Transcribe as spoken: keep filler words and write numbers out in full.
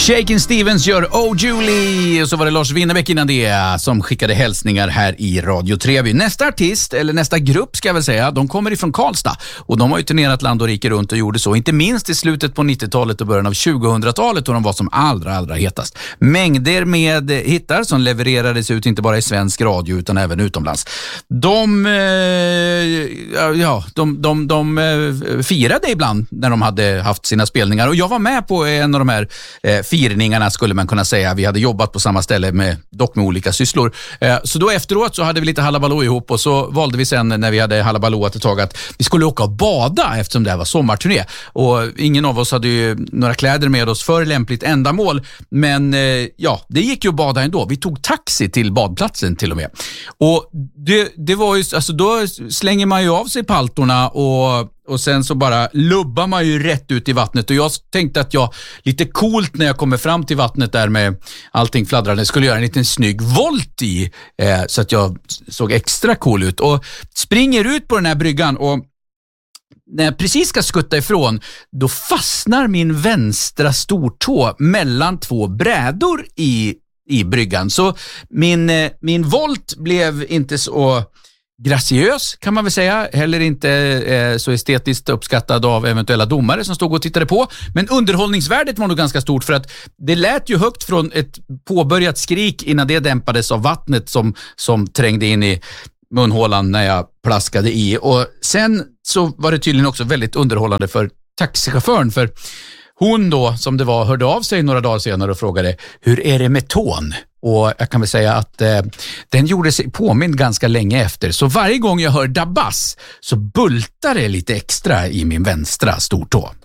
Shakin' Stevens gör Oh Julie, och så var det Lars Winnerbäck innan det som skickade hälsningar här i Radio Treby. Nästa artist, eller nästa grupp ska jag väl säga, de kommer ifrån Karlstad och de har ju turnerat land och rike runt och gjorde så, inte minst i slutet på nittiotalet och början av tjugohundratalet då de var som allra, allra hetast. Mängder med hittar som levererades ut inte bara i svensk radio utan även utomlands. De, eh, ja, de, de, de eh, firade ibland när de hade haft sina spelningar och jag var med på en av de här eh, firningarna skulle man kunna säga. Vi hade jobbat på samma ställe med, dock med olika sysslor. Eh, så då efteråt så hade vi lite halabaloo ihop och så valde vi sen när vi hade halabaloat ett tag att vi skulle åka och bada eftersom det här var sommarturné. Och ingen av oss hade ju några kläder med oss för lämpligt ändamål. Men eh, ja, det gick ju att bada ändå. Vi tog taxi till badplatsen till och med. Och det, det var ju, alltså då slänger man ju av sig paltorna och Och sen så bara lubbar man ju rätt ut i vattnet. Och jag tänkte att jag, lite coolt när jag kommer fram till vattnet där med allting fladdrande, skulle göra en liten snygg volt i. Eh, så att jag såg extra cool ut. Och springer ut på den här bryggan och när jag precis ska skutta ifrån, då fastnar min vänstra stortå mellan två brädor i, i bryggan. Så min, eh, min volt blev inte så graciös kan man väl säga, heller inte eh, så estetiskt uppskattad av eventuella domare som stod och tittade på, men underhållningsvärdet var nog ganska stort för att det lät ju högt från ett påbörjat skrik innan det dämpades av vattnet som, som trängde in i munhålan när jag plaskade i, och sen så var det tydligen också väldigt underhållande för taxichauffören, för hon då, som det var, hörde av sig några dagar senare och frågade, hur är det med tån? Och jag kan väl säga att eh, den gjorde sig påmind ganska länge efter. Så varje gång jag hör Dabas så bultar det lite extra i min vänstra stortå.